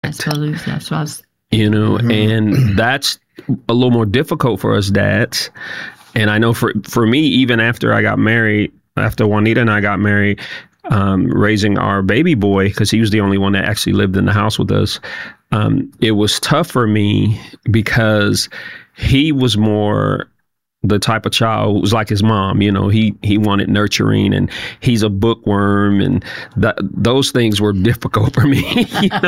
I suppose that's what I was. And that's a little more difficult for us dads. And I know for me, even after I got married, after Juanita and I got married, raising our baby boy, because he was the only one that actually lived in the house with us, it was tough for me because he was more the type of child who was like his mom. He wanted nurturing, and he's a bookworm, and those things were difficult for me.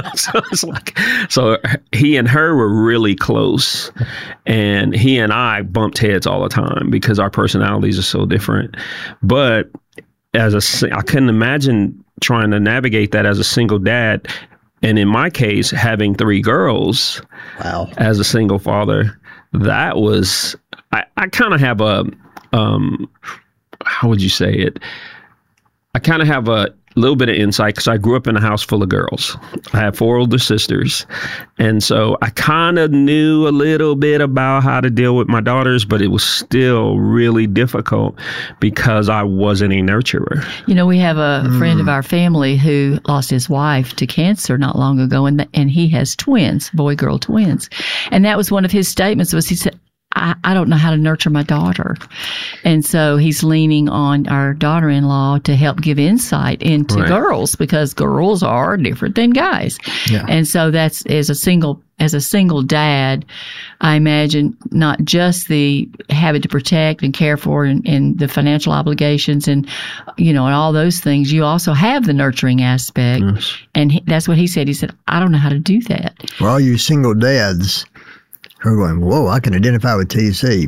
So he and her were really close, and he and I bumped heads all the time because our personalities are so different. But I couldn't imagine trying to navigate that as a single dad, and in my case, having 3 girls. Wow. As a single father. That was, I kind of have a, how would you say it? I kind of have a little bit of insight because I grew up in a house full of girls. I have 4 older sisters. And so I kind of knew a little bit about how to deal with my daughters, but it was still really difficult because I wasn't a nurturer. We have a friend of our family who lost his wife to cancer not long ago, and he has twins, boy-girl twins. And that was one of his statements he said, I don't know how to nurture my daughter. And so he's leaning on our daughter-in-law to help give insight into girls, because girls are different than guys. Yeah. And so that's, as a single dad, I imagine not just the having to protect and care for and the financial obligations and all those things, you also have the nurturing aspect. Yes. And that's what he said. He said, I don't know how to do that. For all you single dads who are going, whoa, I can identify with TC.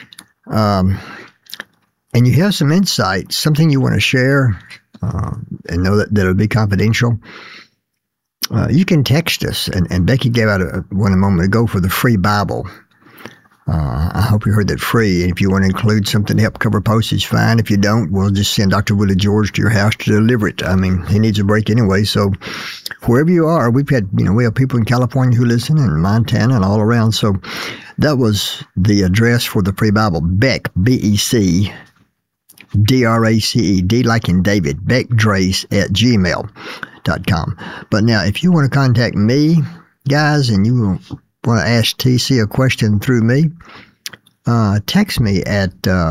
And you have some insight, something you want to share, and know that it'll be confidential. You can text us, and Becky gave out one a moment ago for the free Bible. I hope you heard that free. And if you want to include something to help cover postage, fine. If you don't, we'll just send Dr. Willie George to your house to deliver it. I mean, he needs a break anyway. So wherever you are, we have people in California who listen, and Montana and all around. So that was the address for the free Bible. Beck, B-E-C, D-R-A-C-E, D like in David, beckdrace @gmail.com. But now, if you want to contact me, guys, and you want to ask TC a question through me, text me at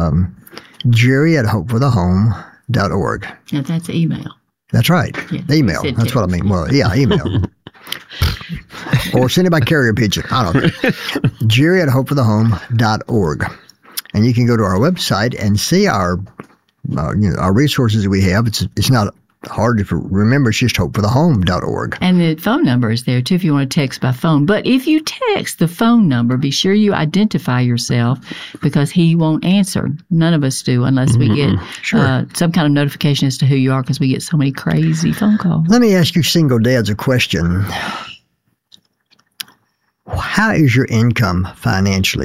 jerry@hopeforthehome.org. Yeah, that's email. That's right. Yeah, email. That's what I mean. Well, yeah, email. Or send it by carrier pigeon. I don't know. jerry@hopeforthehome.org. And you can go to our website and see our resources we have. It's not hard to remember. It's just hopeforthehome.org. And the phone number is there, too, if you want to text by phone. But if you text the phone number, be sure you identify yourself, because he won't answer. None of us do unless we get some kind of notification as to who you are, because we get so many crazy phone calls. Let me ask you single dads a question. How is your income financially?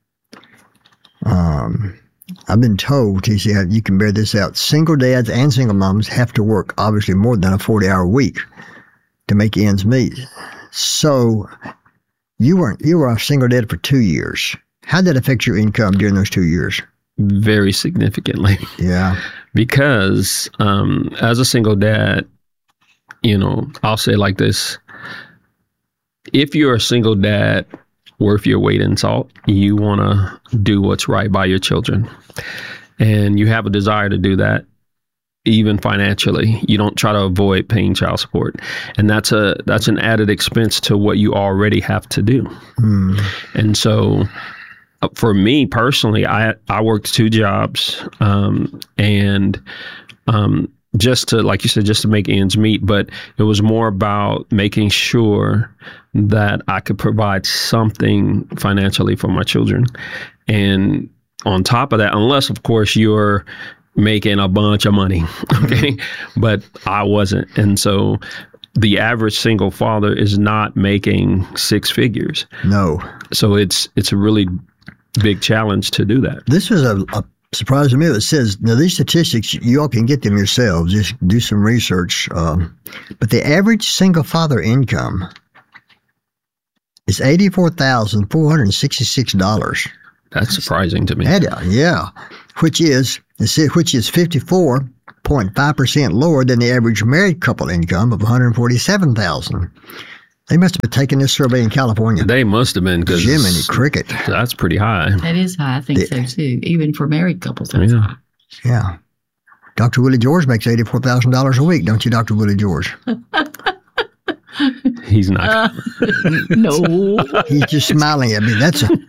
I've been told, TC, you can bear this out. Single dads and single moms have to work, obviously, more than a 40-hour week to make ends meet. So you were a single dad for 2 years. How did that affect your income during those 2 years? Very significantly. Yeah. Because as a single dad, I'll say it like this. If you're a single dad worth your weight in salt, you want to do what's right by your children. And you have a desire to do that, even financially. You don't try to avoid paying child support. And that's an added expense to what you already have to do. And so for me personally, I worked 2 jobs, and just to, like you said, just to make ends meet. But it was more about making sure that I could provide something financially for my children. And on top of that, unless, of course, you're making a bunch of money, okay? But I wasn't. And so the average single father is not making 6 figures. No. So it's a really big challenge to do that. This was a surprise to me. It says, now these statistics, you all can get them yourselves. Just do some research. But the average single father income is $84,466. That's surprising to me. Yeah, which is 54.5% lower than the average married couple income of $147,000. They must have been taking this survey in California. They must have been, because Jiminy Cricket. That's pretty high. That is high. I think so too. Even for married couples, that's high. Yeah. Dr. Willie George makes $84,000 a week, don't you, Dr. Willie George? He's not. No. He's just smiling at me. That's an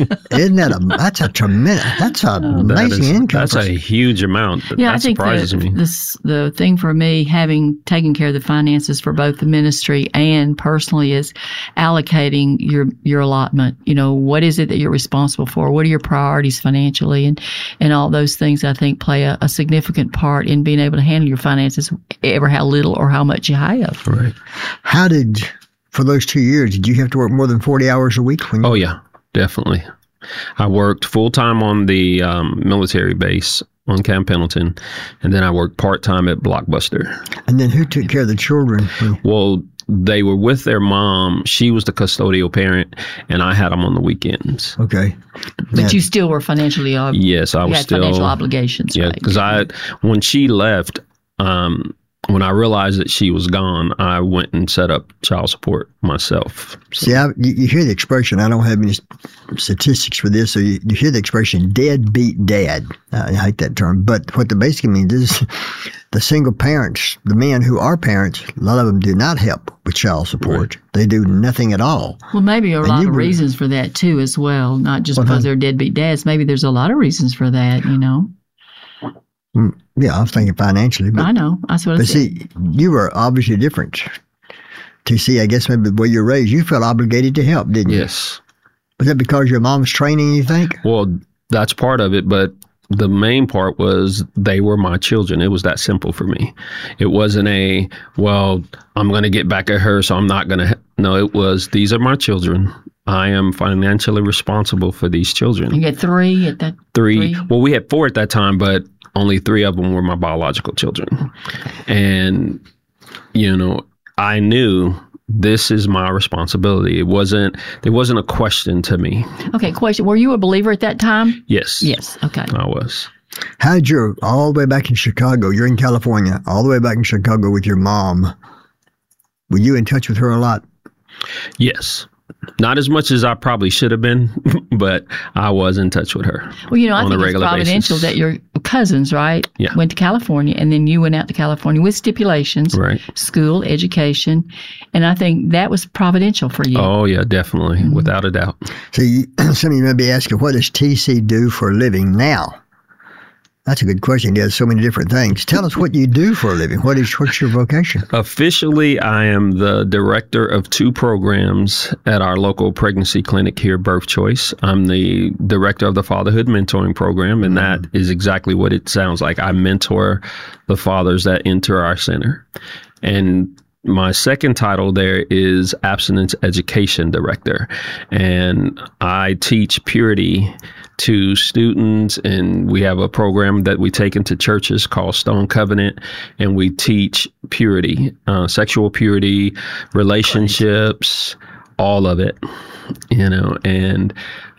amazing income. That's a huge amount. Yeah, that I think surprises me. the thing for me, having taken care of the finances for both the ministry and personally, is allocating your allotment. You know, what is it that you're responsible for? What are your priorities financially? And all those things, I think, play a significant part in being able to handle your finances, ever how little or how much you have. Right. How for those 2 years, did you have to work more than 40 hours a week? Oh, yeah, definitely. I worked full-time on the military base on Camp Pendleton, and then I worked part-time at Blockbuster. And then who took care of the children? Well, they were with their mom. She was the custodial parent, and I had them on the weekends. Okay. But you still were financially Yes, I was still. financial obligations, yeah, right? because when she left, when I realized that she was gone, I went and set up child support myself. So. See, you hear the expression, I don't have any statistics for this, so you hear the expression deadbeat dad. I hate that term, but what it basically means is the single parents, the men who are parents, a lot of them do not help with child support. Right. They do nothing at all. Well, maybe a lot of reasons for that too as well, not just because they're deadbeat dads. Maybe there's a lot of reasons for that, you know. Yeah, I was thinking financially. But, I know. That's what I said. See, you were obviously different. TC, I guess maybe the way you're raised, you felt obligated to help, didn't you? Yes. Was that because your mom's training, you think? Well, that's part of it, but the main part was they were my children. It was that simple for me. It wasn't I'm going to get back at her, so I'm not going to. No, it was, these are my children. I am financially responsible for these children. You had 3 at that? 3. Well, we had 4 at that time, but only 3 of them were my biological children. And, you know, I knew this is my responsibility. There wasn't a question to me. Okay, question. Were you a believer at that time? Yes. Yes, okay. I was. How'd you, all the way back in Chicago, you're in California, all the way back in Chicago with your mom, were you in touch with her a lot? Yes. Not as much as I probably should have been, but I was in touch with her. Well, you know, I think it's providential that your cousins, right, went to California, and then you went out to California with stipulations, right? School, education, and I think that was providential for you. Oh, yeah, definitely, without a doubt. So some of you may be asking, what does TC do for a living now? That's a good question. He does so many different things. Tell us what you do for a living. What's your vocation? Officially, I am the director of 2 programs at our local pregnancy clinic here, Birth Choice. I'm the director of the Fatherhood Mentoring Program, and that is exactly what it sounds like. I mentor the fathers that enter our center. And my second title there is Abstinence Education Director, and I teach purity to students, and we have a program that we take into churches called Stone Covenant, and we teach purity, sexual purity, relationships, all of it, you know, and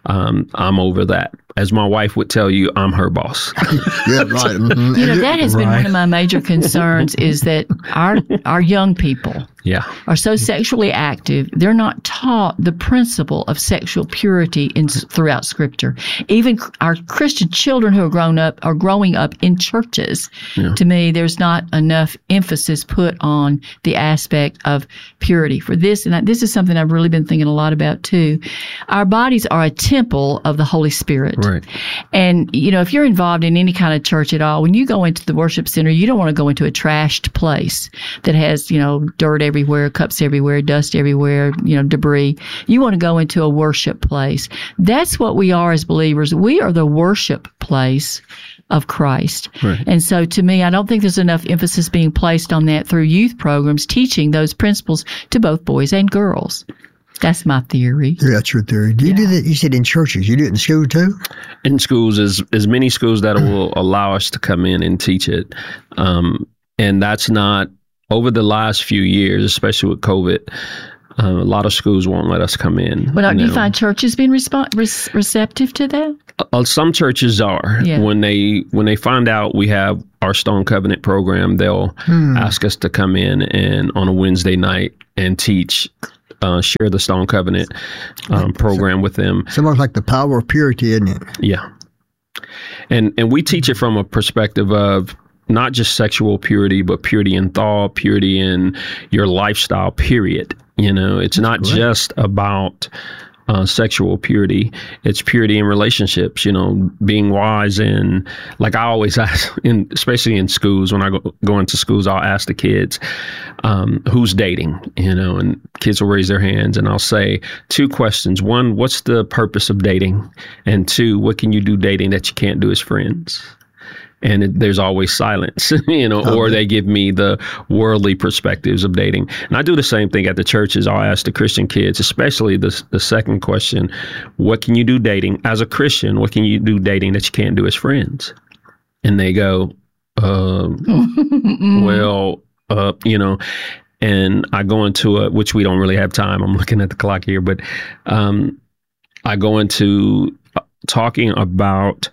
I'm over that. As my wife would tell you, I'm her boss. Yeah, right. Mm-hmm. You know, that has been one of my major concerns is that our young people are so sexually active, they're not taught the principle of sexual purity throughout Scripture. Even our Christian children who are growing up in churches, to me, there's not enough emphasis put on the aspect of purity. For this, and this is something I've really been thinking a lot about too, our bodies are a temple of the Holy Spirit. Right. And, you know, if you're involved in any kind of church at all, when you go into the worship center, you don't want to go into a trashed place that has, you know, dirt everywhere, cups everywhere, dust everywhere, you know, debris. You want to go into a worship place. That's what we are as believers. We are the worship place of Christ. Right. And so to me, I don't think there's enough emphasis being placed on that through youth programs, teaching those principles to both boys and girls. That's my theory. Yeah, that's your theory. Do you do that? You said in churches. You do it in school too? In schools, as many schools that will allow us to come in and teach it. And that's not, over the last few years, especially with COVID, a lot of schools won't let us come in. But do you find churches being receptive to that? Some churches are. Yeah. When they find out we have our Stone Covenant program, they'll ask us to come in and on a Wednesday night and teach share the Stone Covenant program with them. It's almost like the power of purity, isn't it? Yeah. And we teach it from a perspective of not just sexual purity, but purity in thought, purity in your lifestyle, period. It's not just about sexual purity. It's purity in relationships, being wise in, like I always ask, especially in schools, when I go into schools, I'll ask the kids, who's dating, and kids will raise their hands, and I'll say 2 questions. 1, what's the purpose of dating? And 2, what can you do dating that you can't do as friends? And there's always silence, or they give me the worldly perspectives of dating. And I do the same thing at the churches. I'll ask the Christian kids, especially the second question, what can you do dating as a Christian? What can you do dating that you can't do as friends? And they go, and I go into which we don't really have time. I'm looking at the clock here, but I go into talking about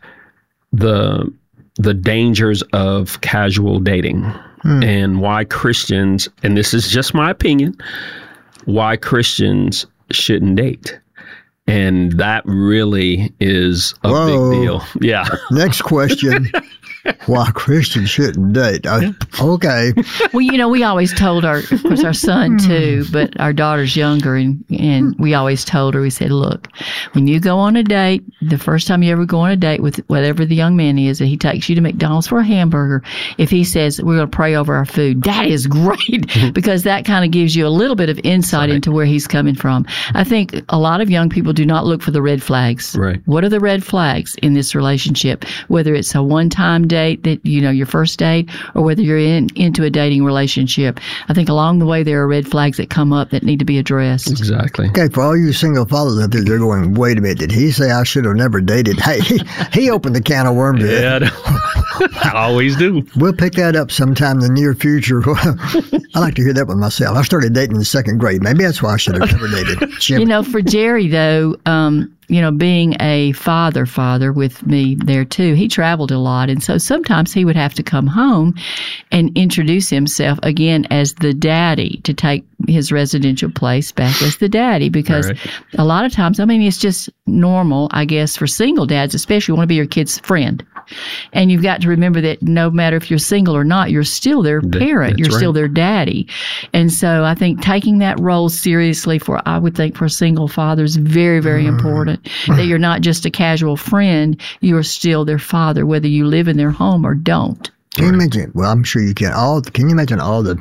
the dangers of casual dating and why Christians, and this is just my opinion, why Christians shouldn't date. And that really is a big deal. Yeah. Next question. Why Christians shouldn't date. Okay. Well, we always told of course, our son too, but our daughter's younger, and we always told her, we said, look, when you go on a date, the first time you ever go on a date with whatever the young man is, and he takes you to McDonald's for a hamburger, if he says, we're going to pray over our food, that is great, because that kind of gives you a little bit of insight into where he's coming from. I think a lot of young people do not look for the red flags. Right. What are the red flags in this relationship? Whether it's a one-time date that, your first date, or whether you're into a dating relationship. I think along the way there are red flags that come up that need to be addressed. Exactly. Okay, for all you single fathers out there, they're going, wait a minute, did he say I should have never dated? Hey, he opened the can of worms. Yeah, I always do. We'll pick that up sometime in the near future. I like to hear that one myself. I started dating in the 2nd grade. Maybe that's why I should have never dated. For Jerry, though, being a father with me there too, he traveled a lot. And so sometimes he would have to come home and introduce himself again as the daddy, to take his residential place back as the daddy, because a lot of times, it's just normal, I guess, for single dads, especially, you want to be your kid's friend. And you've got to remember that no matter if you're single or not, you're still their parent. You're still their daddy. And so I think taking that role seriously for single fathers, very, very important. That you're not just a casual friend, you're still their father, whether you live in their home or don't. Can you imagine? Well, I'm sure you can. Can you imagine all the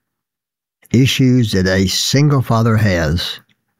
issues that a single father has?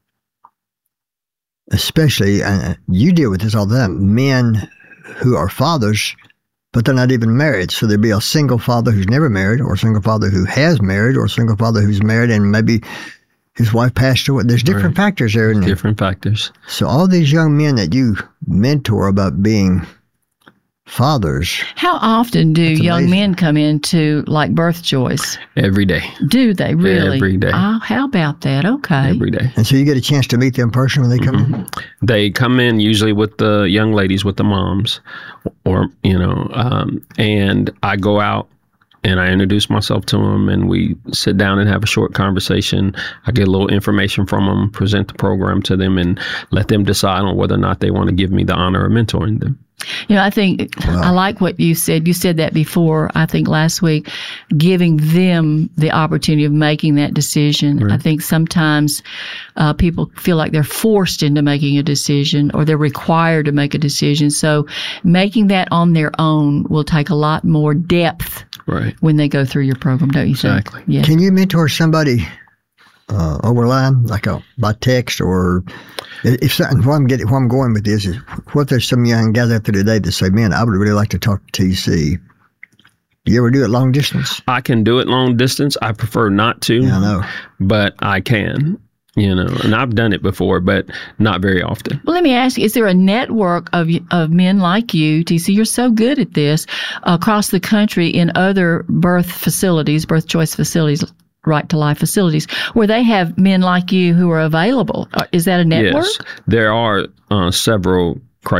Especially, you deal with this all the time, men who are fathers, but they're not even married. So there'd be a single father who's never married, or a single father who has married, or a single father who's married and maybe his wife passed away. There's different factors there, isn't there? Different factors. So all these young men that you mentor about being fathers. How often do young men come into like Birth Choice? Every day. Do they really? Every day. Oh, how about that? Okay. Every day. And so you get a chance to meet them in person when they come in? They come in usually with the young ladies, with the moms, or, and I go out and I introduce myself to them, and we sit down and have a short conversation. I get a little information from them, present the program to them, and let them decide on whether or not they want to give me the honor of mentoring them. I think I like what you said. You said that before, I think last week, giving them the opportunity of making that decision. Right. I think sometimes people feel like they're forced into making a decision, or they're required to make a decision. So making that on their own will take a lot more depth when they go through your program, don't you think? Exactly. Yeah. Can you mentor somebody overline, like by text, or if something? Where I'm going with this is, what if there's some young guys out there today that say, "Man, I would really like to talk to TC." Do you ever do it long distance? I can do it long distance. I prefer not to. Yeah, I know, but I can. And I've done it before, but not very often. Well, let me ask you, is there a network of men like you, TC, you're so good at this, across the country in other birth choice facilities, Right to Life facilities, where they have men like you who are available? Is that a network? Yes, there are several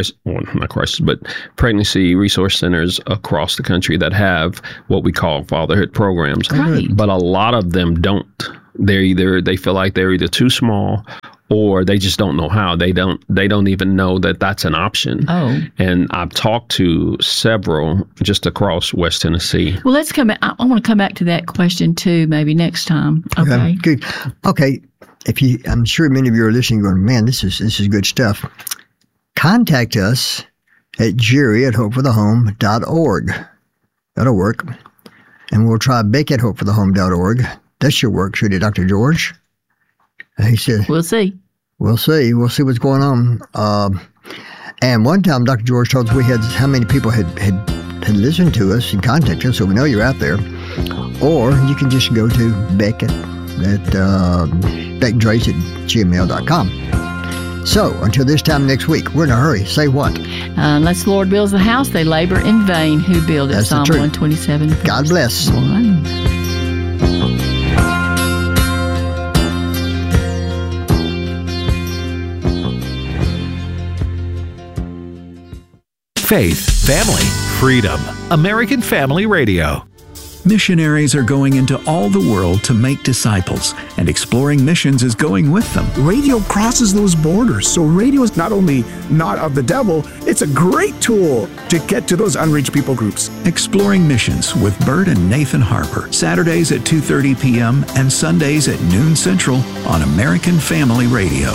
pregnancy resource centers across the country that have what we call fatherhood programs. Right. But a lot of them don't. they feel like they're either too small or they just don't know how. They don't even know that that's an option. Oh. And I've talked to several just across West Tennessee. Well, let's come back. I want to come back to that question too, maybe next time. Okay. Good. Okay. I'm sure many of you are listening going, man, this is good stuff. Contact us at jerry@hopeforthehome.org. That'll work. And we'll try Becky at hopeforthehome.org. That should work, should it, Dr. George? He said, We'll see. We'll see what's going on. And one time, Dr. George told us we had how many people had listened to us and contacted us, so we know you're out there. Or you can just go to beckdrace@gmail.com. So, until this time next week, we're in a hurry. Say what? Unless the Lord builds the house, they labor in vain who build it. That's Psalm the truth. 127. God bless. 1. Faith, family, freedom. American Family Radio. Missionaries are going into all the world to make disciples, and Exploring Missions is going with them. Radio crosses those borders, so radio is not only not of the devil, it's a great tool to get to those unreached people groups. Exploring Missions with Bert and Nathan Harper, Saturdays at 2:30 p.m. and Sundays at noon Central on American Family Radio.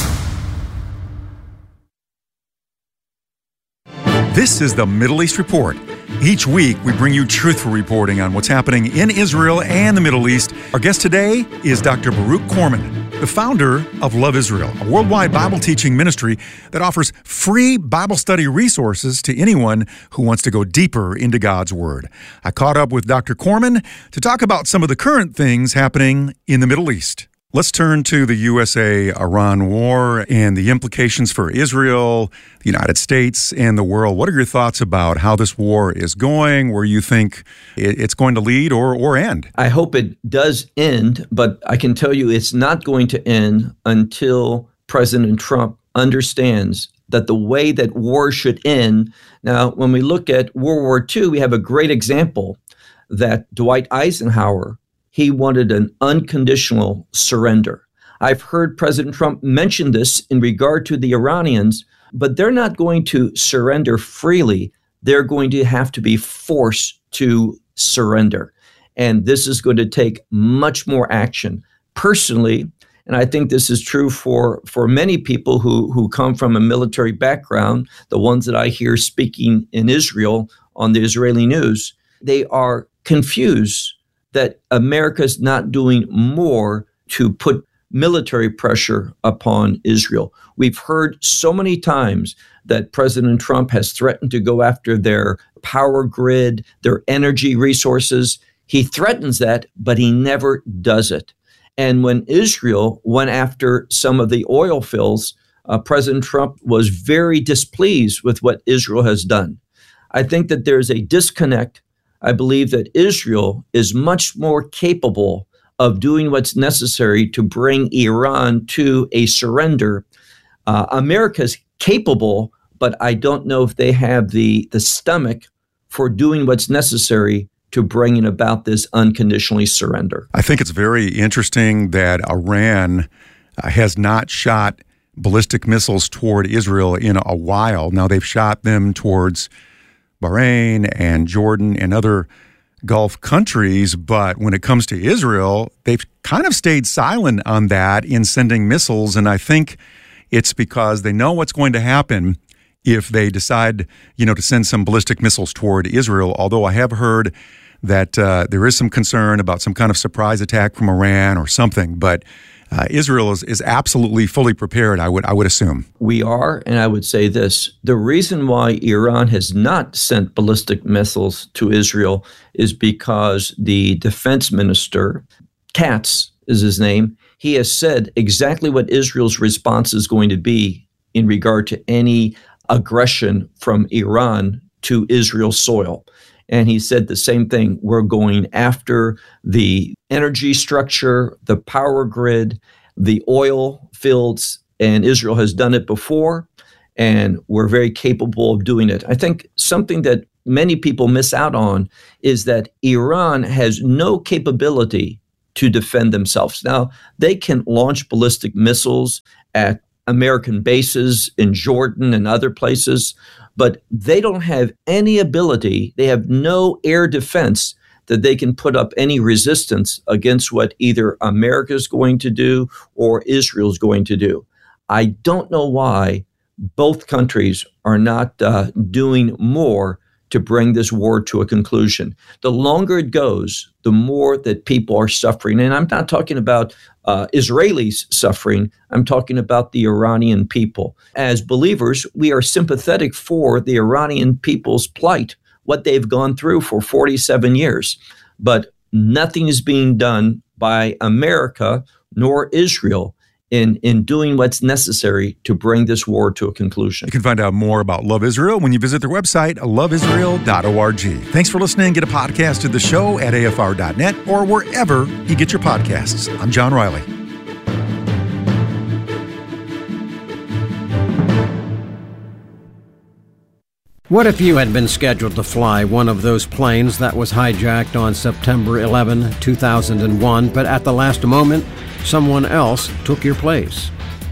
This is the Middle East Report. Each week, we bring you truthful reporting on what's happening in Israel and the Middle East. Our guest today is Dr. Baruch Corman, the founder of Love Israel, a worldwide Bible teaching ministry that offers free Bible study resources to anyone who wants to go deeper into God's Word. I caught up with Dr. Corman to talk about some of the current things happening in the Middle East. Let's turn to the USA-Iran war and the implications for Israel, the United States, and the world. What are your thoughts about how this war is going, where you think it's going to lead or end? I hope it does end, but I can tell you it's not going to end until President Trump understands that the way that war should end. Now, when we look at World War II, we have a great example that Dwight Eisenhower, he wanted an unconditional surrender. I've heard President Trump mention this in regard to the Iranians, but they're not going to surrender freely. They're going to have to be forced to surrender. And this is going to take much more action. Personally, and I think this is true for many people who come from a military background, the ones that I hear speaking in Israel on the Israeli news, they are confused that America's not doing more to put military pressure upon Israel. We've heard so many times that President Trump has threatened to go after their power grid, their energy resources. He threatens that, but he never does it. And when Israel went after some of the oil fields, President Trump was very displeased with what Israel has done. I think that there's a disconnect. I believe that Israel is much more capable of doing what's necessary to bring Iran to a surrender. America's capable, but I don't know if they have the stomach for doing what's necessary to bringing about this unconditionally surrender. I think it's very interesting that Iran has not shot ballistic missiles toward Israel in a while. Now they've shot them towards Bahrain and Jordan and other Gulf countries, but when it comes to Israel, they've kind of stayed silent on that in sending missiles, and I think it's because they know what's going to happen if they decide, to send some ballistic missiles toward Israel, although I have heard that there is some concern about some kind of surprise attack from Iran or something, but Israel is absolutely fully prepared, I would assume. We are, and I would say this. The reason why Iran has not sent ballistic missiles to Israel is because the defense minister, Katz is his name, he has said exactly what Israel's response is going to be in regard to any aggression from Iran to Israel's soil. And he said the same thing. We're going after the energy structure, the power grid, the oil fields, and Israel has done it before, and we're very capable of doing it. I think something that many people miss out on is that Iran has no capability to defend themselves. Now, they can launch ballistic missiles at American bases in Jordan and other places, but they don't have any ability. They have no air defense that they can put up any resistance against what either America is going to do or Israel is going to do. I don't know why both countries are not doing more to bring this war to a conclusion. The longer it goes, the more that people are suffering. And I'm not talking about Israelis suffering. I'm talking about the Iranian people. As believers, we are sympathetic for the Iranian people's plight, what they've gone through for 47 years. But nothing is being done by America nor Israel in doing what's necessary to bring this war to a conclusion. You can find out more about Love Israel when you visit their website, loveisrael.org. Thanks for listening. Get a podcast of the show at afr.net or wherever you get your podcasts. I'm John Riley. What if you had been scheduled to fly one of those planes that was hijacked on September 11, 2001, but at the last moment, someone else took your place?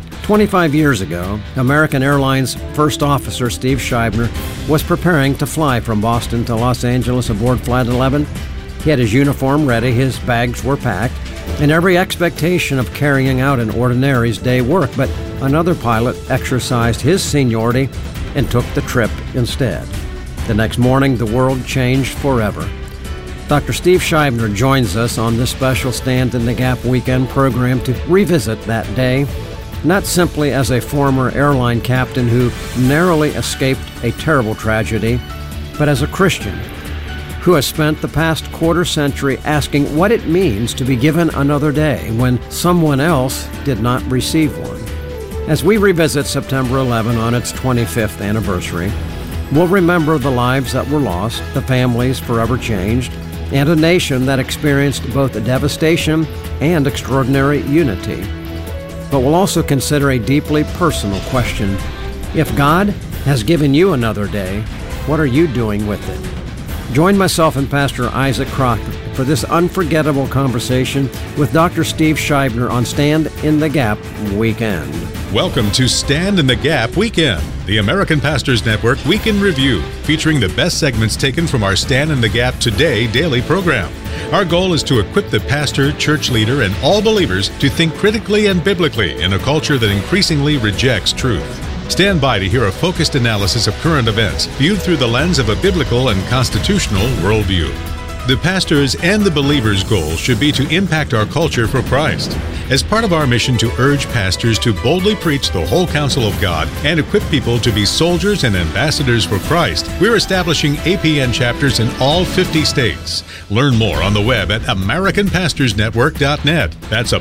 25 years ago, American Airlines First Officer Steve Scheibner was preparing to fly from Boston to Los Angeles aboard Flight 11. He had his uniform ready, his bags were packed, and every expectation of carrying out an ordinary's day work, but another pilot exercised his seniority and took the trip instead. The next morning, the world changed forever. Dr. Steve Scheibner joins us on this special Stand in the Gap weekend program to revisit that day, not simply as a former airline captain who narrowly escaped a terrible tragedy, but as a Christian who has spent the past quarter century asking what it means to be given another day when someone else did not receive one. As we revisit September 11 on its 25th anniversary, we'll remember the lives that were lost, the families forever changed, and a nation that experienced both devastation and extraordinary unity. But we'll also consider a deeply personal question. If God has given you another day, what are you doing with it? Join myself and Pastor Isaac Crockett for this unforgettable conversation with Dr. Steve Scheibner on Stand in the Gap Weekend. Welcome to Stand in the Gap Weekend, the American Pastors Network Weekend Review, featuring the best segments taken from our Stand in the Gap Today daily program. Our goal is to equip the pastor, church leader, and all believers to think critically and biblically in a culture that increasingly rejects truth. Stand by to hear a focused analysis of current events viewed through the lens of a biblical and constitutional worldview. The pastor's and the believer's goal should be to impact our culture for Christ. As part of our mission to urge pastors to boldly preach the whole counsel of God and equip people to be soldiers and ambassadors for Christ, we're establishing APN chapters in all 50 states. Learn more on the web at AmericanPastorsNetwork.net. That's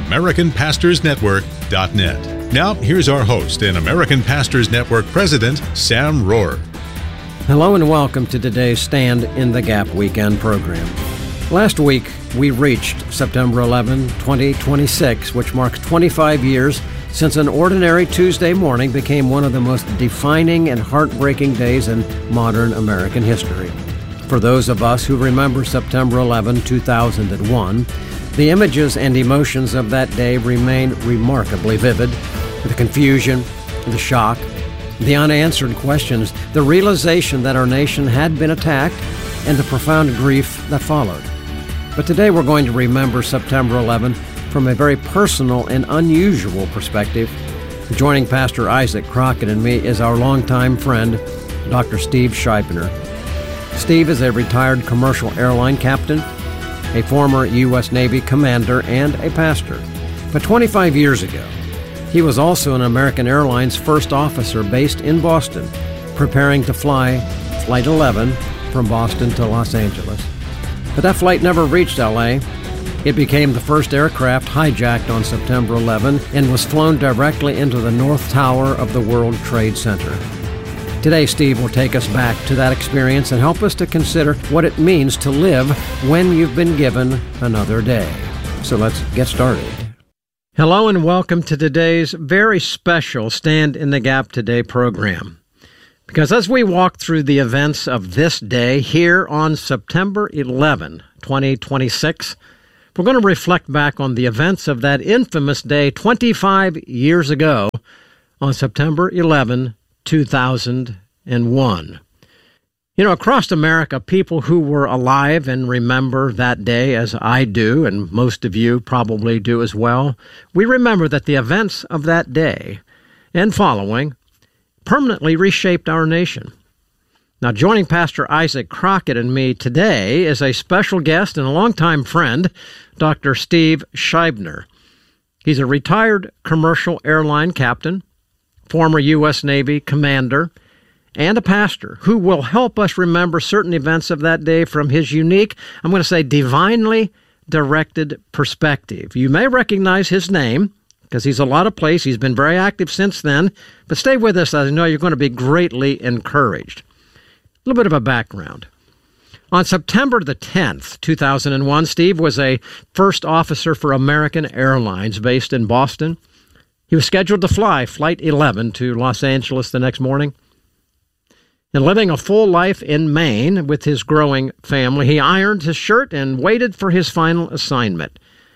AmericanPastorsNetwork.net. Now, here's our host and American Pastors Network President, Sam Rohrer. Hello and welcome to today's Stand in the Gap Weekend program. Last week, we reached September 11, 2026, which marks 25 years since an ordinary Tuesday morning became one of the most defining and heartbreaking days in modern American history. For those of us who remember September 11, 2001, the images and emotions of that day remain remarkably vivid. The confusion, the shock, the unanswered questions, the realization that our nation had been attacked, and the profound grief that followed. But today we're going to remember September 11 from a very personal and unusual perspective. Joining Pastor Isaac Crockett and me is our longtime friend, Dr. Steve Scheibner. Steve is a retired commercial airline captain, a former U.S. Navy commander, and a pastor. But 25 years ago, he was also an American Airlines first officer based in Boston, preparing to fly Flight 11 from Boston to Los Angeles. But that flight never reached L.A. It became the first aircraft hijacked on September 11 and was flown directly into the North Tower of the World Trade Center. Today, Steve will take us back to that experience and help us to consider what it means to live when you've been given another day. So let's get started. Hello and welcome to today's very special Stand in the Gap Today program. Because as we walk through the events of this day here on September 11, 2026, We're going to reflect back on the events of that infamous day 25 years ago on September 11, 2001. You know, across America, people who were alive and remember that day, as I do, and most of you probably do as well, we remember that the events of that day and following permanently reshaped our nation. Now, joining Pastor Isaac Crockett and me today is a special guest and a longtime friend, Dr. Steve Scheibner. He's a retired commercial airline captain, former U.S. Navy commander, and a pastor who will help us remember certain events of that day from his unique, I'm going to say, divinely directed perspective. You may recognize his name because he's a lot of places. He's been very active since then. But stay with us. I know you're going to be greatly encouraged. A little bit of a background. On September the 10th, 2001, Steve was a first officer for American Airlines based in Boston. He was scheduled to fly Flight 11 to Los Angeles the next morning. And living a full life in Maine with his growing family, he ironed his shirt and waited for his final assignment.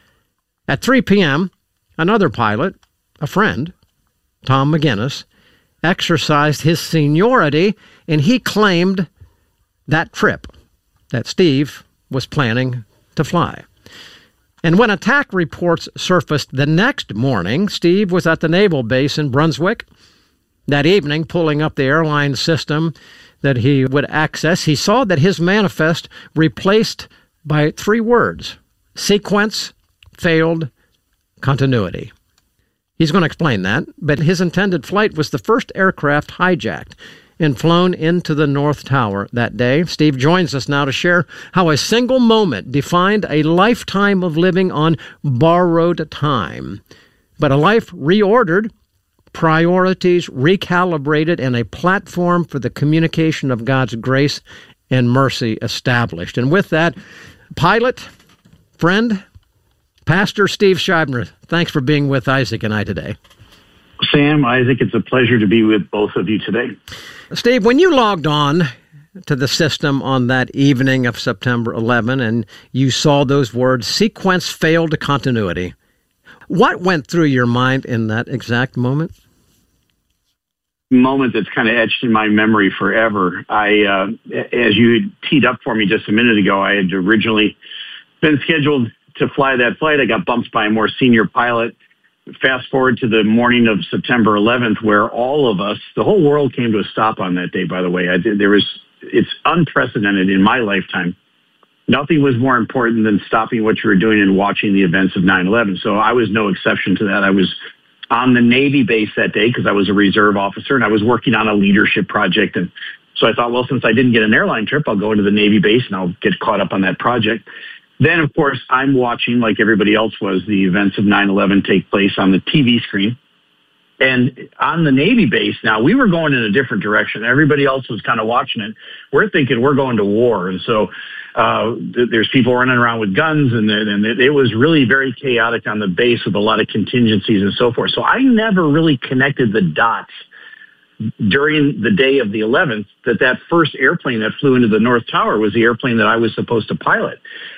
At 3 p.m., another pilot, a friend, Tom McGinnis, exercised his seniority, and he claimed that trip that Steve was planning to fly. And when attack reports surfaced the next morning, Steve was at the naval base in Brunswick. That evening, pulling up the airline system that he would access, he saw that his manifest replaced by 3 words: sequence, failed, continuity. He's going to explain that, but his intended flight was the first aircraft hijacked and flown into the North Tower that day. Steve joins us now to share how a single moment defined a lifetime of living on borrowed time, but a life reordered, priorities recalibrated, and a platform for the communication of God's grace and mercy established. And with that, pilot, friend, Pastor Steve Scheibner, thanks for being with Isaac and I today. Sam, Isaac, it's a pleasure to be with both of you today. Steve, when you logged on to the system on that evening of September 11 and you saw those words, sequence, failed, continuity, what went through your mind in that exact moment? Moment that's kind of etched in my memory forever. As you teed up for me just a minute ago, I had originally been scheduled to fly that flight. I got bumped by a more senior pilot. Fast forward to the morning of September 11th, where all of us, the whole world came to a stop on that day, by the way. It's unprecedented in my lifetime. Nothing was more important than stopping what you were doing and watching the events of 9/11. So I was no exception to that. I was on the Navy base that day because I was a reserve officer and I was working on a leadership project. And so I thought, well, since I didn't get an airline trip, I'll go into the Navy base and I'll get caught up on that project. Then, of course, I'm watching, like everybody else was, the events of 9/11 take place on the TV screen. And on the Navy base, now, we were going in a different direction. Everybody else was kind of watching it. We're thinking we're going to war. And so there's people running around with guns, and it was really very chaotic on the base with a lot of contingencies and so forth. So I never really connected the dots during the day of the 11th that first airplane that flew into the North Tower was the airplane that I was supposed to pilot.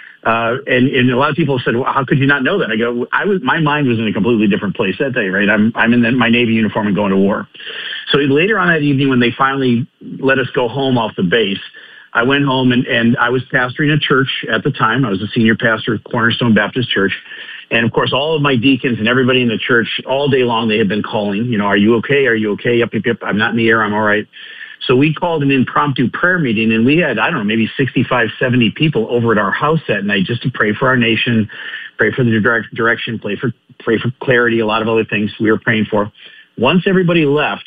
And a lot of people said, well, how could you not know that? I go, my mind was in a completely different place that day, right? I'm in my Navy uniform and going to war. So later on that evening, when they finally let us go home off the base, I went home and I was pastoring a church at the time. I was a senior pastor at Cornerstone Baptist Church. And of course, all of my deacons and everybody in the church all day long, they had been calling, are you okay? Are you okay? Yep, yep, yep. I'm not in the air. I'm all right. So we called an impromptu prayer meeting, and we had, maybe 65, 70 people over at our house that night just to pray for our nation, pray for the direction, pray for clarity, a lot of other things we were praying for. Once everybody left,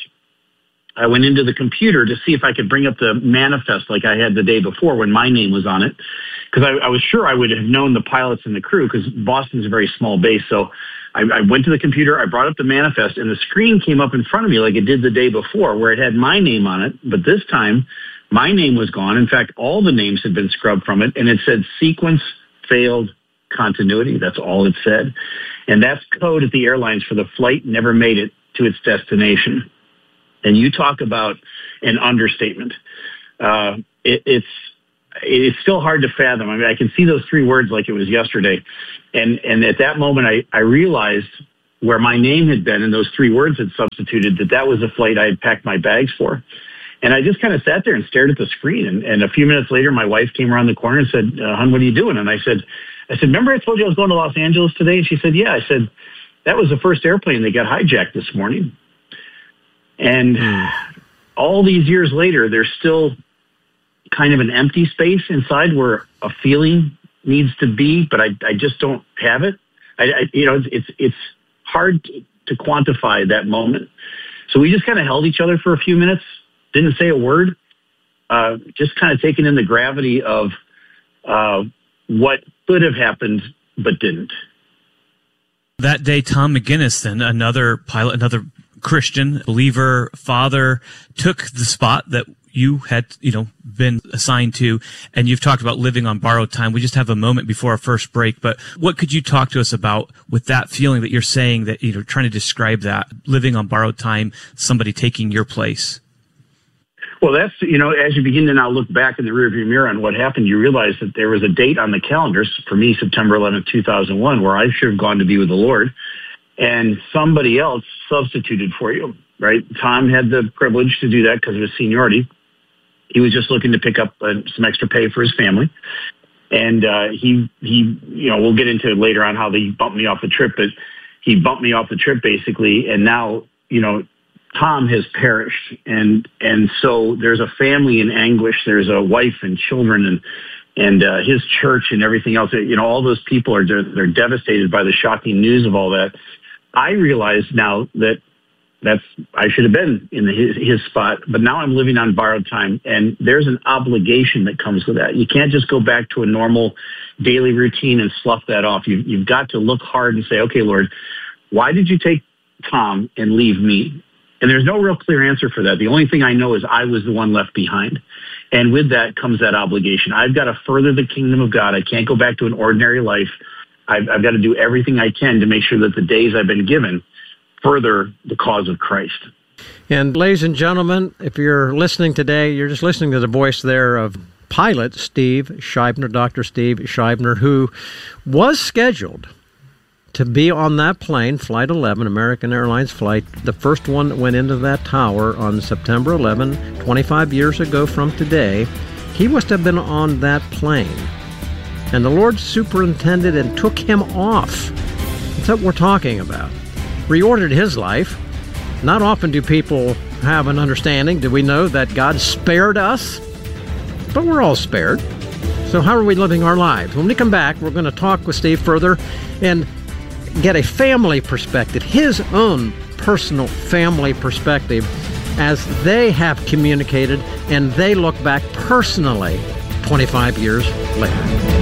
I went into the computer to see if I could bring up the manifest like I had the day before when my name was on it, because I was sure I would have known the pilots and the crew, because Boston's a very small base. So I went to the computer, I brought up the manifest, and the screen came up in front of me like it did the day before, where it had my name on it. But this time, my name was gone. In fact, all the names had been scrubbed from it, and it said sequence, failed, continuity. That's all it said. And that's code at the airlines for the flight never made it to its destination. And you talk about an understatement. It's it's still hard to fathom. I mean, I can see those 3 words like it was yesterday. And at that moment, I realized where my name had been and those 3 words had substituted, that was a flight I had packed my bags for. And I just kind of sat there and stared at the screen. And a few minutes later, my wife came around the corner and said, "Hon, what are you doing?" And I said, "Remember I told you I was going to Los Angeles today?" And she said, "Yeah." I said, "That was the first airplane that got hijacked this morning." And all these years later, there's still kind of an empty space inside where a feeling needs to be, but I just don't have it. It's hard to quantify that moment. So we just kind of held each other for a few minutes, didn't say a word, just kind of taking in the gravity of what could have happened but didn't. That day, Tom McGinnis, then another pilot, another Christian believer, father, took the spot that you had, been assigned to, and you've talked about living on borrowed time. We just have a moment before our first break, but what could you talk to us about with that feeling that you're saying, that trying to describe that, living on borrowed time, somebody taking your place? Well, that's, as you begin to now look back in the rearview mirror on what happened, you realize that there was a date on the calendar, for me, September 11th, 2001, where I should have gone to be with the Lord, and somebody else substituted for you, right? Tom had the privilege to do that because of his seniority. He was just looking to pick up some extra pay for his family. And he we'll get into it later on how he bumped me off the trip, but he bumped me off the trip basically. And now, Tom has perished. And so there's a family in anguish. There's a wife and children and his church and everything else. All those people they're devastated by the shocking news of all that. I realize now that I should have been in his spot, but now I'm living on borrowed time, and there's an obligation that comes with that. You can't just go back to a normal daily routine and slough that off. You've got to look hard and say, okay, Lord, why did you take Tom and leave me? And there's no real clear answer for that. The only thing I know is I was the one left behind. And with that comes that obligation. I've got to further the kingdom of God. I can't go back to an ordinary life. I've got to do everything I can to make sure that the days I've been given further the cause of Christ. And ladies and gentlemen, if you're listening today, you're just listening to the voice there of pilot Steve Scheibner, Dr. Steve Scheibner, who was scheduled to be on that plane, Flight 11, American Airlines flight, the first one that went into that tower on September 11, 25 years ago from today. He was to have been on that plane. And the Lord superintended and took him off. That's what we're talking about. Reordered his life. Not often do people have an understanding. Do we know that God spared us? But we're all spared. So how are we living our lives? When we come back, we're going to talk with Steve further and get a family perspective, his own personal family perspective, as they have communicated and they look back personally 25 years later.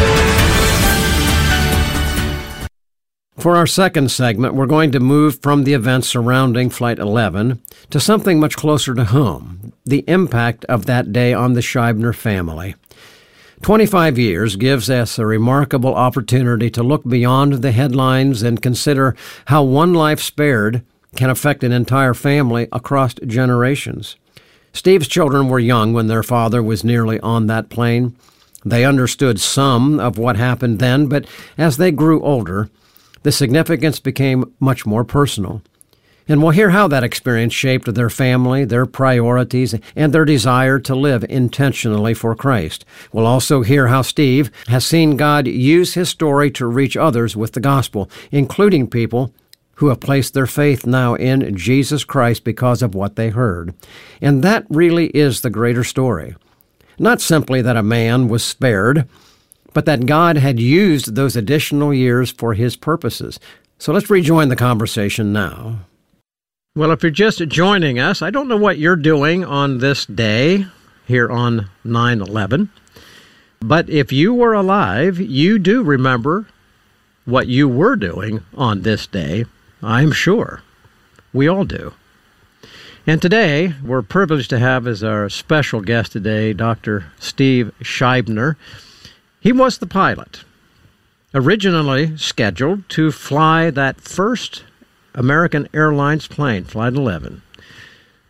For our second segment, we're going to move from the events surrounding Flight 11 to something much closer to home, the impact of that day on the Scheibner family. 25 years gives us a remarkable opportunity to look beyond the headlines and consider how one life spared can affect an entire family across generations. Steve's children were young when their father was nearly on that plane. They understood some of what happened then, but as they grew older, the significance became much more personal. And we'll hear how that experience shaped their family, their priorities, and their desire to live intentionally for Christ. We'll also hear how Steve has seen God use his story to reach others with the gospel, including people who have placed their faith now in Jesus Christ because of what they heard. And that really is the greater story. Not simply that a man was spared, but that God had used those additional years for his purposes. So let's rejoin the conversation now. Well, if you're just joining us, I don't know what you're doing on this day here on 9/11, but if you were alive, you do remember what you were doing on this day, I'm sure. We all do. And today, we're privileged to have as our special guest today, Dr. Steve Scheibner. He was the pilot, originally scheduled to fly that first American Airlines plane, Flight 11.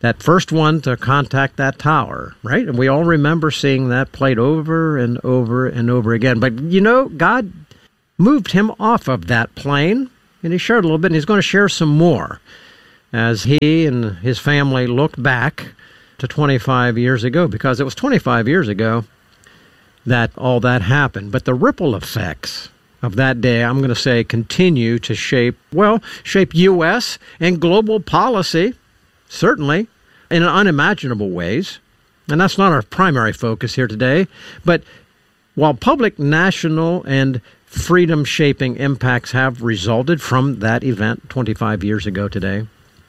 that first one to contact that tower, right? And we all remember seeing that played over and over and over again. But, God moved him off of that plane, and he shared a little bit, and he's going to share some more as he and his family looked back to 25 years ago, because it was 25 years ago that all that happened. But the ripple effects of that day, I'm going to say, continue to shape U.S. and global policy, certainly, in unimaginable ways. And that's not our primary focus here today. But while public, national, and freedom-shaping impacts have resulted from that event 25 years ago today,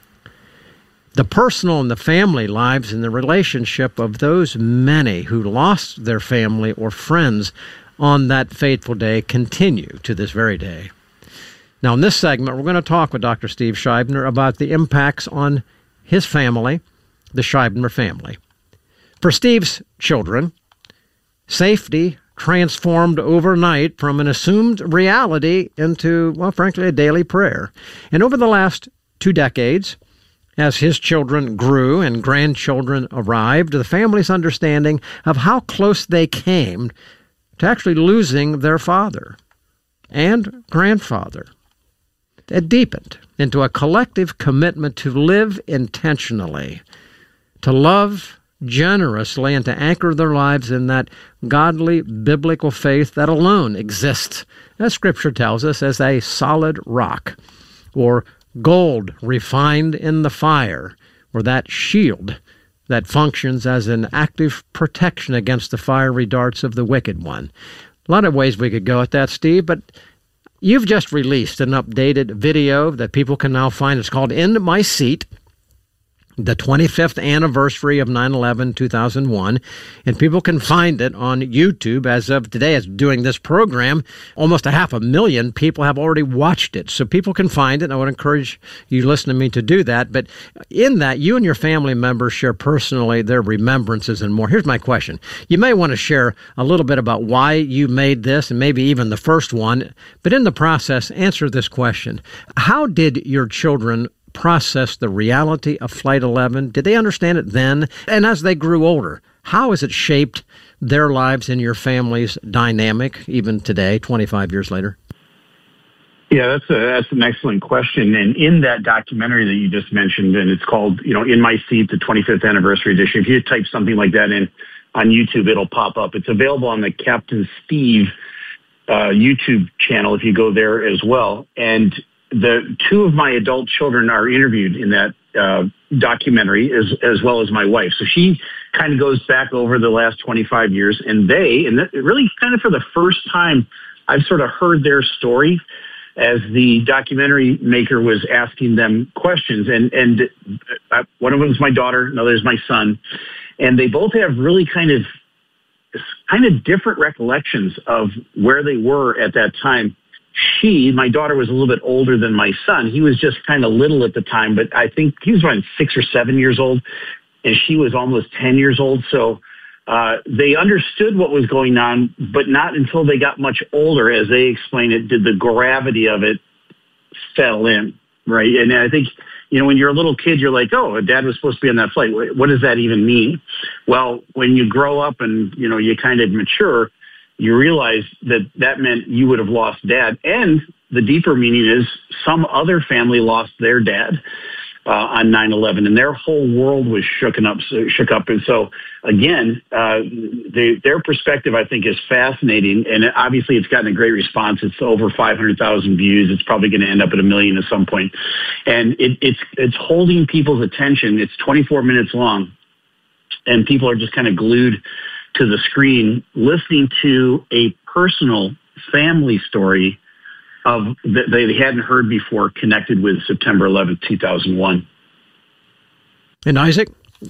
the personal and the family lives and the relationship of those many who lost their family or friends on that fateful day continue to this very day. Now, in this segment, we're going to talk with Dr. Steve Scheibner about the impacts on his family, the Scheibner family. For Steve's children, safety transformed overnight from an assumed reality into, frankly, a daily prayer. And over the last 2 decades, as his children grew and grandchildren arrived, the family's understanding of how close they came to actually losing their father and grandfather, it deepened into a collective commitment to live intentionally, to love generously, and to anchor their lives in that godly biblical faith that alone exists, as Scripture tells us, as a solid rock, or gold refined in the fire, or that shield that functions as an active protection against the fiery darts of the wicked one. A lot of ways we could go at that, Steve, but you've just released an updated video that people can now find. It's called In My Seat, the 25th anniversary of 9/11/2001, and people can find it on YouTube as of today. As doing this program, almost 500,000 people have already watched it, so people can find it, and I would encourage you listening to me to do that. But in that, you and your family members share personally their remembrances and more. Here's my question. You may want to share a little bit about why you made this, and maybe even the first one, but in the process, answer this question. How did your children process the reality of Flight 11? Did they understand it then? And as they grew older, how has it shaped their lives and your family's dynamic even today, 25 years later? Yeah, that's an excellent question. And in that documentary that you just mentioned, and it's called, In My Seat, the 25th anniversary edition, if you type something like that in on YouTube, it'll pop up. It's available on the Captain Steve YouTube channel if you go there as well. And the 2 of my adult children are interviewed in that documentary, as well as my wife. So she kind of goes back over the last 25 years, and really kind of for the first time, I've sort of heard their story as the documentary maker was asking them questions. And one of them is my daughter, another is my son, and they both have really kind of different recollections of where they were at that time. My daughter, was a little bit older than my son. He was just kind of little at the time, but I think he was around 6 or 7 years old, and she was almost 10 years old. So they understood what was going on, but not until they got much older, as they explained it, did the gravity of it settle in, right? And I think, when you're a little kid, you're like, oh, Dad was supposed to be on that flight. What does that even mean? Well, when you grow up and, you kind of mature, you realize that meant you would have lost Dad. And the deeper meaning is some other family lost their dad on 9/11, and their whole world was shook up. And so, again, their perspective, I think, is fascinating. And obviously, it's gotten a great response. It's over 500,000 views. It's probably going to end up at 1 million at some point. And it's holding people's attention. It's 24 minutes long, and people are just kind of glued to the screen, listening to a personal family story that they hadn't heard before, connected with September 11th, 2001. And Isaac?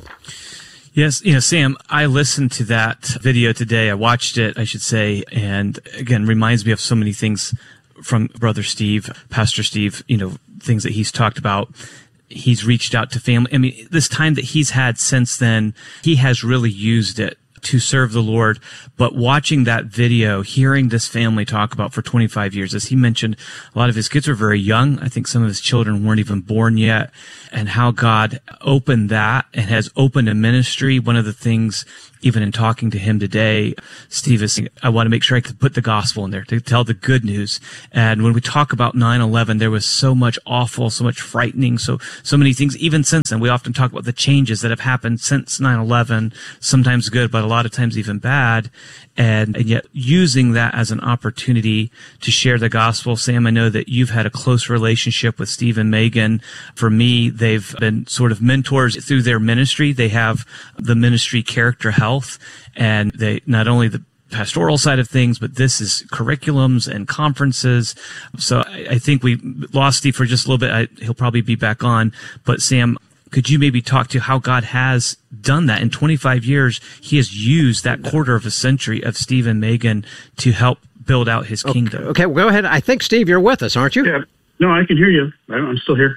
Yes, Sam, I listened to that video today. I watched it, I should say, and again, reminds me of so many things from Brother Steve, Pastor Steve, things that he's talked about. He's reached out to family. I mean, this time that he's had since then, he has really used it to serve the Lord. But watching that video, hearing this family talk about for 25 years, as he mentioned, a lot of his kids were very young. I think some of his children weren't even born yet, and how God opened that and has opened a ministry. One of the things, even in talking to him today, Steve is saying, I want to make sure I can put the gospel in there to tell the good news. And when we talk about 9/11, there was so much awful, so much frightening, so many things. Even since then, we often talk about the changes that have happened since 9/11, sometimes good, but a lot of times even bad. And yet using that as an opportunity to share the gospel. Sam, I know that you've had a close relationship with Steve and Megan. For me, they've been sort of mentors through their ministry. They have the ministry Character Health, and they not only the pastoral side of things, but this is curriculums and conferences. So I think we lost Steve for just a little bit. He'll probably be back on. But Sam, could you maybe talk to how God has done that? In 25 years, he has used that quarter of a century of Steve and Megan to help build out his kingdom. Okay, well, go ahead. I think, Steve, you're with us, aren't you? Yeah. No, I can hear you. I'm still here.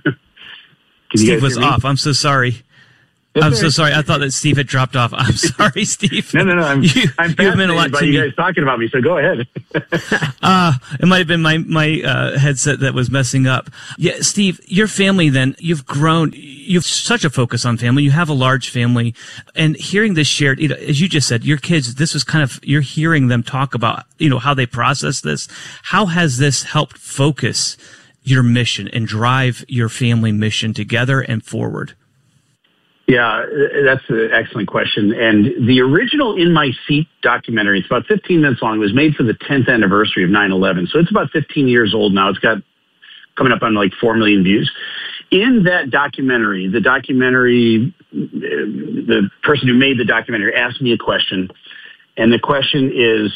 Steve was off. I'm so sorry. I'm so sorry. I thought that Steve had dropped off. I'm sorry, Steve. No. I'm fascinated by you guys talking about me, so go ahead. It might have been my headset that was messing up. Yeah, Steve, your family then, you've grown. You have such a focus on family. You have a large family. And hearing this shared, as you just said, your kids, this was kind of, you're hearing them talk about, how they process this. How has this helped focus your mission and drive your family mission together and forward? Yeah, that's an excellent question. And the original In My Seat documentary, it's about 15 minutes long. It was made for the 10th anniversary of 9/11. So it's about 15 years old now. It's got coming up on like 4 million views. In that documentary, the person who made the documentary asked me a question. And the question is,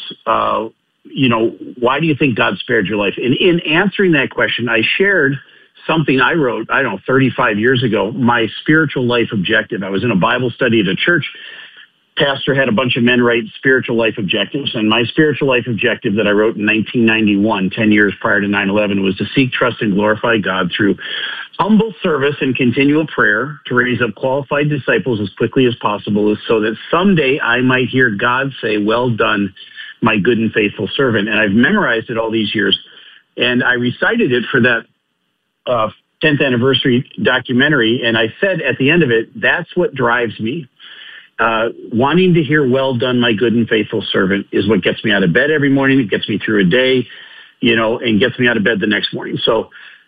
why do you think God spared your life? And in answering that question, I shared something I wrote, 35 years ago, my spiritual life objective. I was in a Bible study at a church. Pastor had a bunch of men write spiritual life objectives. And my spiritual life objective that I wrote in 1991, 10 years prior to 9/11, was to seek, trust, and glorify God through humble service and continual prayer to raise up qualified disciples as quickly as possible so that someday I might hear God say, well done, my good and faithful servant. And I've memorized it all these years. And I recited it for that 10th anniversary documentary, and I said at the end of it, that's what drives me. Wanting to hear, well done, my good and faithful servant, is what gets me out of bed every morning. It gets me through a day, and gets me out of bed the next morning. So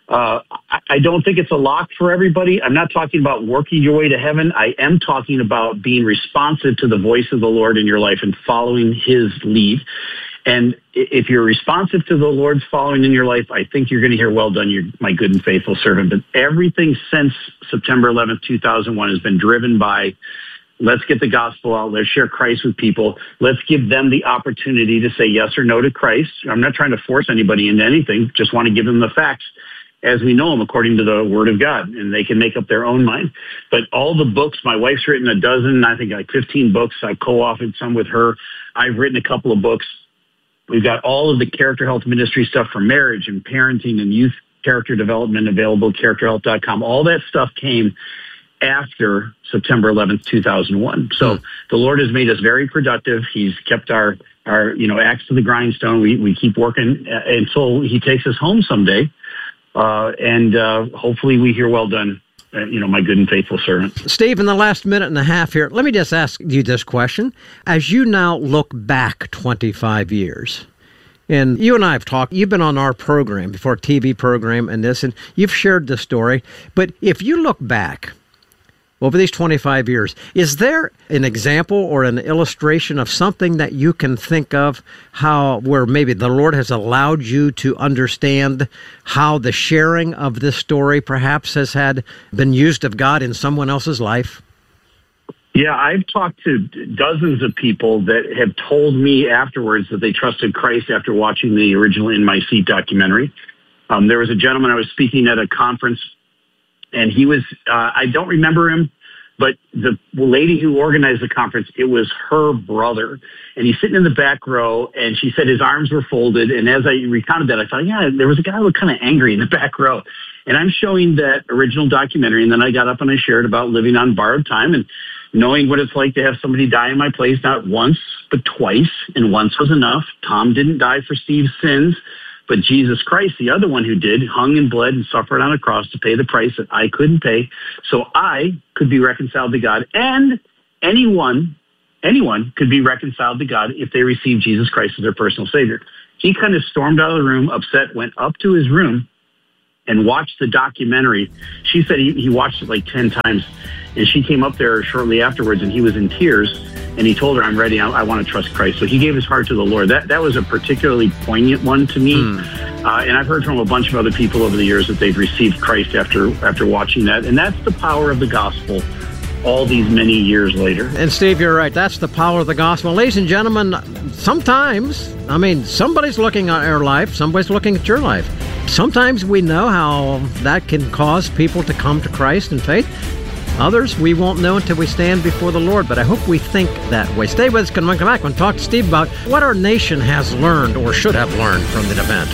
I don't think it's a lock for everybody. I'm not talking about working your way to heaven. I am talking about being responsive to the voice of the Lord in your life and following his lead. And if you're responsive to the Lord's following in your life, I think you're going to hear, well done, you're my good and faithful servant. But everything since September 11th, 2001 has been driven by, let's get the gospel out. Let's share Christ with people. Let's give them the opportunity to say yes or no to Christ. I'm not trying to force anybody into anything. Just want to give them the facts as we know them according to the Word of God, and they can make up their own mind. But all the books, my wife's written a dozen, I think like 15 books. I've co-authored some with her. I've written a couple of books. We've got all of the Character Health Ministry stuff for marriage and parenting and youth character development available at characterhealth.com. All that stuff came after September 11th, 2001. So the Lord has made us very productive. He's kept our axe to the grindstone. We keep working until he takes us home someday. And hopefully we hear, well done, my good and faithful servant. Steve, in the last minute and a half here, let me just ask you this question. As you now look back 25 years, and you and I have talked, you've been on our program before, TV program and this, and you've shared the story. But if you look back over these 25 years, is there an example or an illustration of something that you can think of where maybe the Lord has allowed you to understand how the sharing of this story perhaps has been used of God in someone else's life? Yeah, I've talked to dozens of people that have told me afterwards that they trusted Christ after watching the original In My Seat documentary. There was a gentleman I was speaking at a conference, and he was, I don't remember him, but the lady who organized the conference, it was her brother. And he's sitting in the back row, and she said his arms were folded. And as I recounted that, I thought, yeah, there was a guy who looked kind of angry in the back row. And I'm showing that original documentary, and then I got up and I shared about living on borrowed time. And knowing what it's like to have somebody die in my place, not once, but twice, and once was enough. Tom didn't die for Steve's sins, but Jesus Christ, the other one who did, hung and bled and suffered on a cross to pay the price that I couldn't pay, so I could be reconciled to God. And anyone could be reconciled to God if they receive Jesus Christ as their personal Savior. He kind of stormed out of the room, upset, went up to his room and watched the documentary. She said he watched it like 10 times. And she came up there shortly afterwards, and he was in tears. And he told her, I'm ready. I want to trust Christ. So he gave his heart to the Lord. That was a particularly poignant one to me. And I've heard from a bunch of other people over the years that they've received Christ after watching that. And that's the power of the gospel all these many years later. And Steve, you're right. That's the power of the gospel. Ladies and gentlemen, sometimes, somebody's looking at our life. Somebody's looking at your life. Sometimes we know how that can cause people to come to Christ in faith. Others, we won't know until we stand before the Lord, but I hope we think that way. Stay with us. When we come back, we'll talk to Steve about what our nation has learned or should have learned from the event.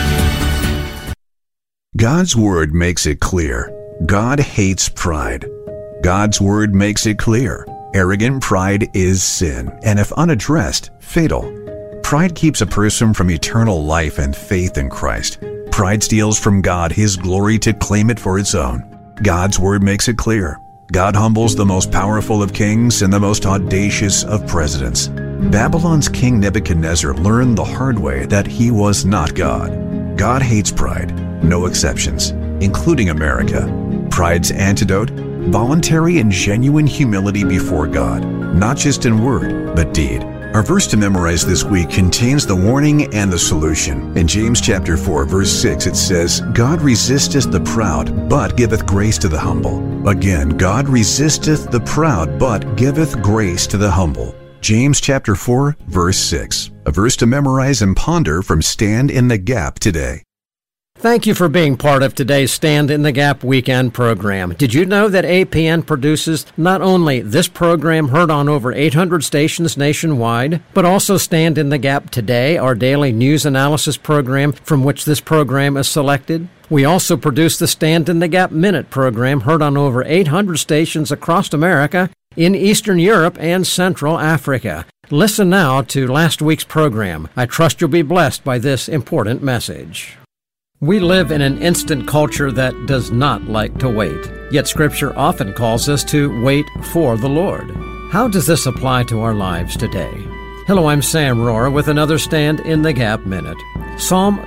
God's Word makes it clear. God hates pride. God's Word makes it clear. Arrogant pride is sin, and if unaddressed, fatal. Pride keeps a person from eternal life and faith in Christ. Pride steals from God His glory to claim it for its own. God's Word makes it clear. God humbles the most powerful of kings and the most audacious of presidents. Babylon's King Nebuchadnezzar learned the hard way that he was not God. God hates pride, no exceptions, including America. Pride's antidote? Voluntary and genuine humility before God, not just in word, but deed. Our verse to memorize this week contains the warning and the solution. In James chapter 4, verse 6, it says, God resisteth the proud, but giveth grace to the humble. Again, God resisteth the proud, but giveth grace to the humble. James chapter 4, verse 6. A verse to memorize and ponder from Stand in the Gap today. Thank you for being part of today's Stand in the Gap weekend program. Did you know that APN produces not only this program heard on over 800 stations nationwide, but also Stand in the Gap Today, our daily news analysis program from which this program is selected? We also produce the Stand in the Gap Minute program heard on over 800 stations across America, in Eastern Europe and Central Africa. Listen now to last week's program. I trust you'll be blessed by this important message. We live in an instant culture that does not like to wait. Yet Scripture often calls us to wait for the Lord. How does this apply to our lives today? Hello, I'm Sam Rohrer with another Stand in the Gap Minute. Psalm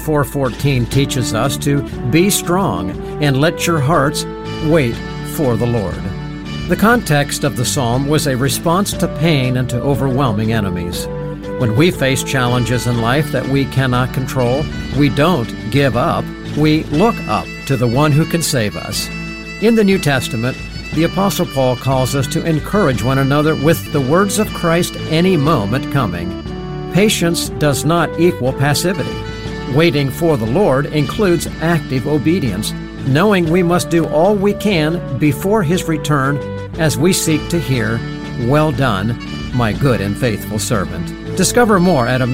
24:14 teaches us to be strong and let your hearts wait for the Lord. The context of the psalm was a response to pain and to overwhelming enemies. When we face challenges in life that we cannot control, we don't give up. We look up to the one who can save us. In the New Testament, the Apostle Paul calls us to encourage one another with the words of Christ any moment coming. Patience does not equal passivity. Waiting for the Lord includes active obedience, knowing we must do all we can before His return as we seek to hear, "Well done, my good and faithful servant." Discover more at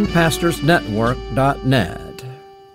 AmericanPastorsNetwork.net.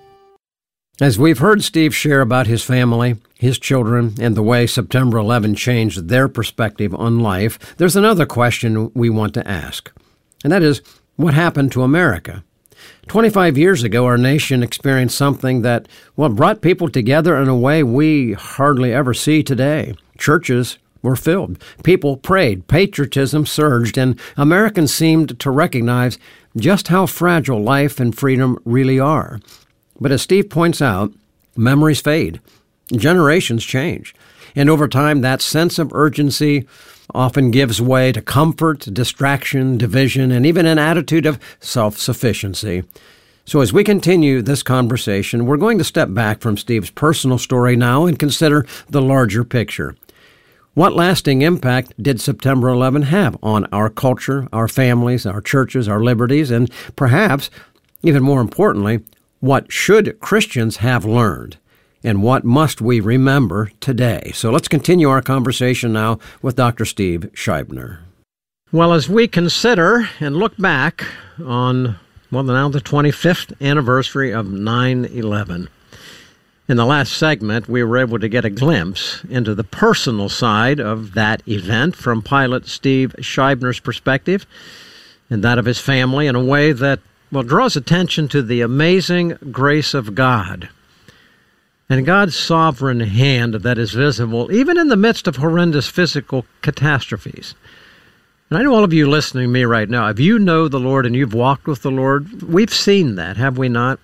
As we've heard Steve share about his family, his children, and the way September 11 changed their perspective on life, there's another question we want to ask, and that is, what happened to America? 25 years ago, our nation experienced something that, brought people together in a way we hardly ever see today. Churches were filled. People prayed. Patriotism surged, and Americans seemed to recognize just how fragile life and freedom really are. But as Steve points out, memories fade. Generations change. And over time, that sense of urgency often gives way to comfort, distraction, division, and even an attitude of self-sufficiency. So as we continue this conversation, we're going to step back from Steve's personal story now and consider the larger picture. What lasting impact did September 11 have on our culture, our families, our churches, our liberties, and perhaps, even more importantly, what should Christians have learned? And what must we remember today? So let's continue our conversation now with Dr. Steve Scheibner. Well, as we consider and look back on, now the 25th anniversary of 9/11, In the last segment, we were able to get a glimpse into the personal side of that event from pilot Steve Scheibner's perspective and that of his family in a way that, well, draws attention to the amazing grace of God and God's sovereign hand that is visible even in the midst of horrendous physical catastrophes. And I know all of you listening to me right now, if you know the Lord and you've walked with the Lord, we've seen that, have we not?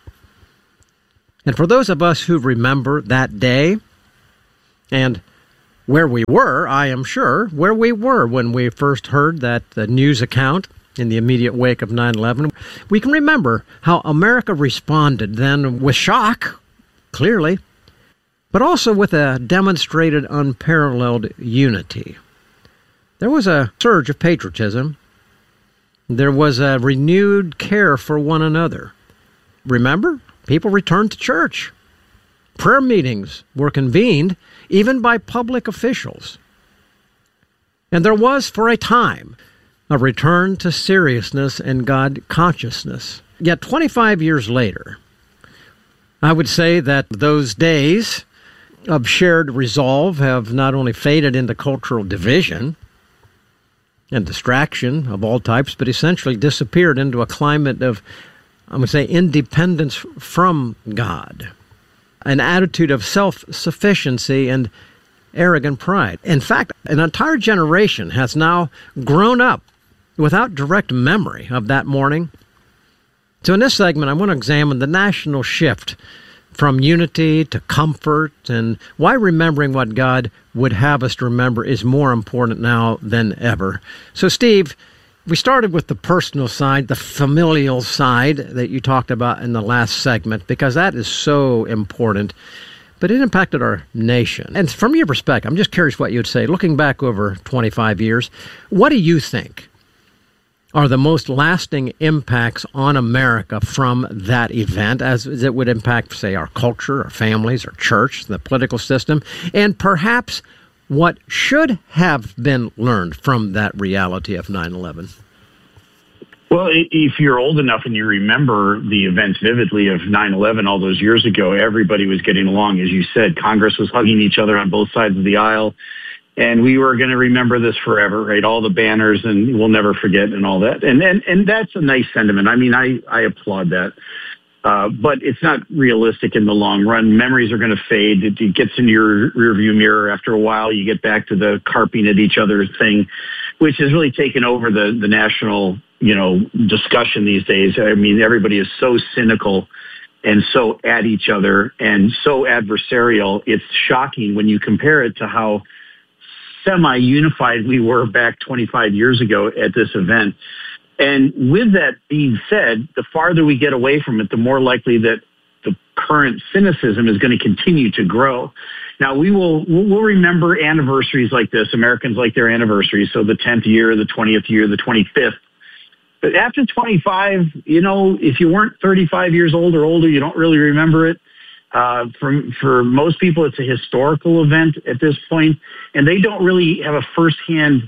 And for those of us who remember that day and where we were, I am sure, where we were when we first heard that news account in the immediate wake of 9/11, we can remember how America responded then with shock, clearly, but also with a demonstrated unparalleled unity. There was a surge of patriotism. There was a renewed care for one another. Remember? People returned to church. Prayer meetings were convened, even by public officials. And there was, for a time, a return to seriousness and God consciousness. Yet 25 years later, I would say that those days of shared resolve have not only faded into cultural division and distraction of all types, but essentially disappeared into a climate of, I would say, independence from God, an attitude of self-sufficiency and arrogant pride. In fact, an entire generation has now grown up without direct memory of that morning. So in this segment, I want to examine the national shift from unity to comfort and why remembering what God would have us to remember is more important now than ever. So, Steve, we started with the personal side, the familial side that you talked about in the last segment, because that is so important. But it impacted our nation. And from your perspective, I'm just curious what you'd say. Looking back over 25 years, what do you think are the most lasting impacts on America from that event, as it would impact, say, our culture, our families, our church, the political system, and perhaps what should have been learned from that reality of 9/11? Well, if you're old enough and you remember the events vividly of 9/11 all those years ago, everybody was getting along. As you said, Congress was hugging each other on both sides of the aisle. And we were going to remember this forever, right? All the banners and we'll never forget and all that. And that's a nice sentiment. I mean, I applaud that. But it's not realistic in the long run. Memories are going to fade. It gets in your rearview mirror after a while. You get back to the carping at each other thing, which has really taken over the national, discussion these days. I mean, everybody is so cynical and so at each other and so adversarial. It's shocking when you compare it to how semi-unified we were back 25 years ago at this event. And with that being said, the farther we get away from it, the more likely that the current cynicism is going to continue to grow. Now, we'll remember anniversaries like this. Americans like their anniversaries. So the 10th year, the 20th year, the 25th. But after 25, if you weren't 35 years old or older, you don't really remember it. For most people, it's a historical event at this point, and they don't really have a firsthand,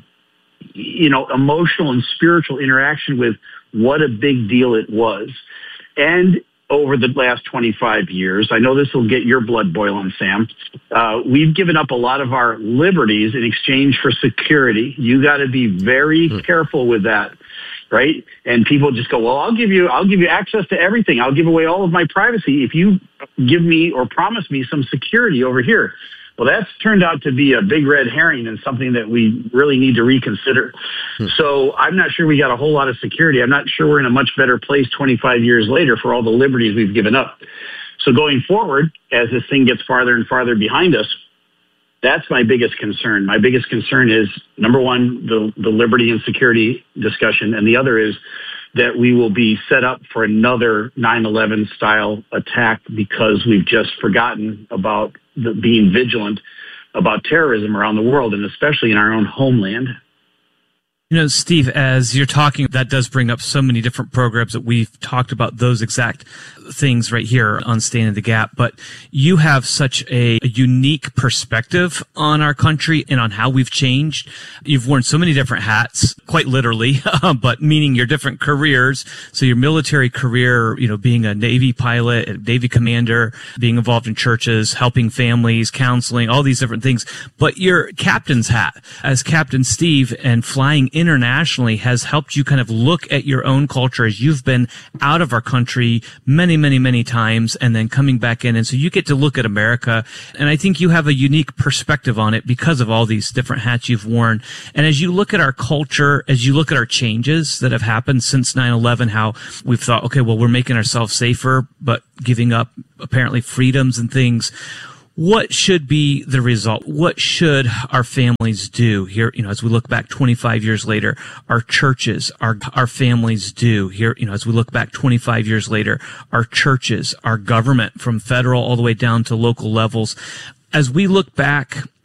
emotional and spiritual interaction with what a big deal it was. And over the last 25 years, I know this will get your blood boiling, Sam, we've given up a lot of our liberties in exchange for security. You got to be very careful with that. Right? And people just go, well, I'll give you access to everything. I'll give away all of my privacy if you give me or promise me some security over here. Well, that's turned out to be a big red herring and something that we really need to reconsider. So I'm not sure we got a whole lot of security. I'm not sure we're in a much better place 25 years later for all the liberties we've given up. So going forward, as this thing gets farther and farther behind us, that's my biggest concern. My biggest concern is, number one, the liberty and security discussion, and the other is that we will be set up for another 9/11 style attack because we've just forgotten about being vigilant about terrorism around the world, and especially in our own homeland. You know, Steve, as you're talking, that does bring up so many different programs that we've talked about those exact things right here on Stand in the Gap. But you have such a unique perspective on our country and on how we've changed. You've worn so many different hats, quite literally, but meaning your different careers. So your military career, you know, being a Navy pilot, a Navy commander, being involved in churches, helping families, counseling, all these different things. But your captain's hat as Captain Steve and flying internationally has helped you kind of look at your own culture as you've been out of our country many times and then coming back in. And so you get to look at America. And I think you have a unique perspective on it because of all these different hats you've worn. And as you look at our culture, as you look at our changes that have happened since 9/11, how we've thought, okay, well, we're making ourselves safer, but giving up apparently freedoms and things. What should be the result? What should our families do here? You know, as we look back 25 years later, our churches, our families do here. You know, as we look back 25 years later, our churches, our government from federal all the way down to local levels. As we look back